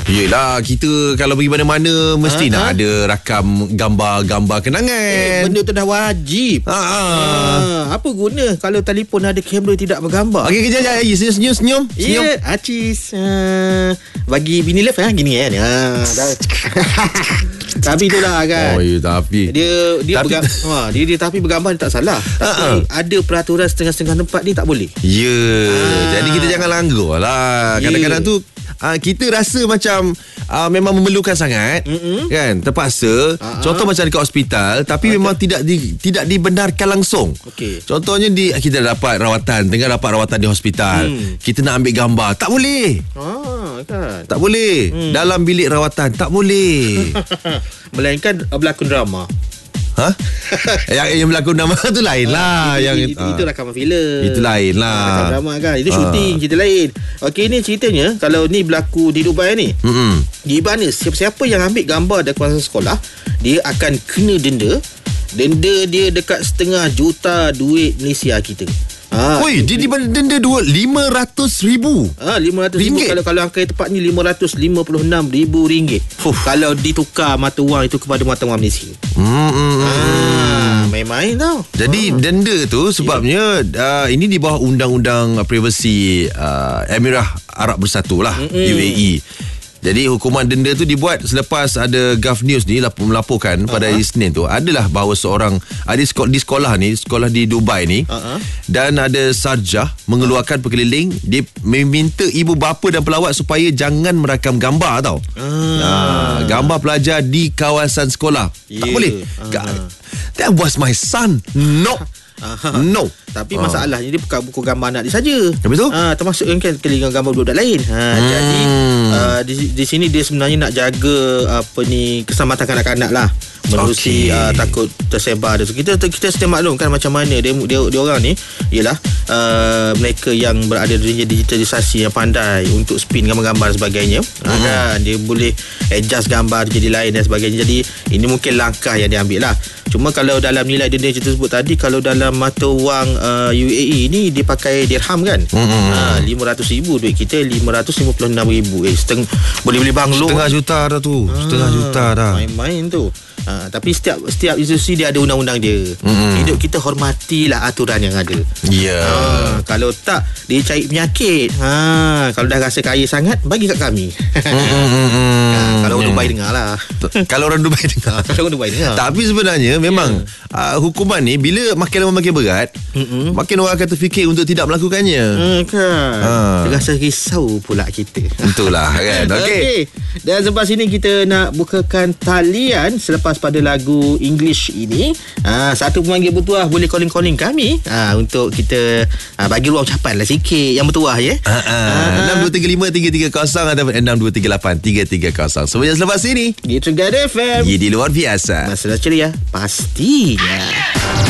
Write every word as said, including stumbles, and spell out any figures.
Yelah, kita kalau pergi mana-mana mesti ha, nak ha? ada rakam gambar-gambar kenangan. Eh, benda tu dah wajib. Ha, ha. Ha, apa guna kalau telefon ada kamera tidak bergambar? Okey, kejap kejap. Senyum senyum. Ya, yeah, Acis. Uh, bagi bini love ha, gini kan. Ha, dah. Tapi itulah kan. Oh, ya, tapi dia dia tapi, bergambar, ha, dia dia tapi bergambar dia tak salah. Tapi ha, ada peraturan setengah-setengah tempat ni tak boleh. Ya. Yeah. Ha. Jadi kita jangan langgar lah. Kadang-kadang yeah. tu Uh, kita rasa macam uh, memang memerlukan sangat, mm-hmm. kan, terpaksa. Uh-huh. Contoh macam dekat hospital, tapi okay. memang tidak di, tidak dibenarkan langsung. Okay. Contohnya di kita dapat rawatan, tengah dapat rawatan di hospital, hmm. kita nak ambil gambar, tak boleh. Ah, kan. Tak boleh. Hmm. Dalam bilik rawatan tak boleh. Melainkan berlakon drama. Ha? yang, yang berlakon nama tu lain lah. Itu, yang, itu, itu, itu rakaman filem. Itu lain lah. Rakaman drama kan. Itu syuting, cerita lain. Okey, ni ceritanya kalau ni berlaku di Dubai ni. Mm-hmm. Di mana siapa-siapa yang ambil gambar dari kawasan sekolah, dia akan kena denda. Denda dia dekat setengah juta duit Malaysia kita. Ha, Oi, dia denda dua lima ratus ribu. Ah, lima ratus ribu kalau kalau angka yang tepat ni lima ratus lima puluh enam ribu ringgit. Fuh. Kalau ditukar mata wang itu kepada mata wang Malaysia. Hmm. hmm ah, main-main tau. Jadi ah. denda tu sebabnya yeah. uh, ini di bawah undang-undang privasi uh, Emirah Arab Bersatu lah, mm-hmm. U A E. Jadi hukuman denda tu dibuat selepas ada Gulf News ni melaporkan uh-huh. pada hari Isnin tu adalah bahawa seorang ada di sekolah ni, sekolah di Dubai ni, uh-huh. dan ada sarjah mengeluarkan perkeliling, dia meminta ibu bapa dan pelawat supaya jangan merakam gambar tau. Uh-huh. Ha, gambar pelajar di kawasan sekolah. Yeah. Tak boleh. Uh-huh. That was my son. No. Aha. No. Tapi masalahnya dia bukan buku gambar anak dia saja. Habis tu? Ha, termasuk kan kelingan gambar budak lain. Ha, hmm. Jadi uh, di, di sini dia sebenarnya nak jaga apa ni keselamatan kanak-kanak lah. Menerusi okay. uh, takut tersebar dia. Kita kita sedia maklum kan macam mana dia dia, dia orang ni ialah uh, mereka yang berada di digitalisasi yang pandai untuk spin gambar-gambar dan sebagainya. Hmm. Ha, kan dia boleh adjust gambar jadi lain dan sebagainya. Jadi ini mungkin langkah yang dia ambil lah. Cuma kalau dalam nilai denda yang kita sebut tadi, kalau dalam mata wang uh, U A E ni dia pakai dirham kan. Hmm. Ha, lima ratus ribu duit kita lima ratus lima puluh enam ribu. Eh seteng boleh beli banglo. Setengah juta dah tu. Ha, setengah juta dah. Main-main tu. Ha, tapi setiap setiap institusi dia ada undang-undang dia. Mm-hmm. Hidup kita hormatilah aturan yang ada. Ya. Yeah. Ha, kalau tak dia cari penyakit. Ha, kalau dah rasa kaya sangat bagi kat kami. Mm-hmm. Ha, kalau orang Dubai dengar lah. Kalau orang Dubai dengar. Kalau orang Dubai dengar. Tapi sebenarnya memang yeah. uh, hukuman ni bila makin lama makin berat, mm-hmm. makin orang akan terfikir untuk tidak melakukannya. Hmm, kan. Ha. Terasa risau pula kita. Itulah kan. Okey. Okay. Dan selepas ini kita nak bukakan talian selepas pada lagu English ini. Ha, satu pemanggil bertuah boleh calling-calling kami ha, untuk kita ha, bagi ruang ucapan lah sikit yang bertuah ya. Ha, ha. enam dua tiga lima tiga tiga kosong atau enam dua tiga lapan tiga tiga kosong. Semuanya selepas ini Gitu Gada F M. Ye di luar biasa. Masalah ceria pastinya.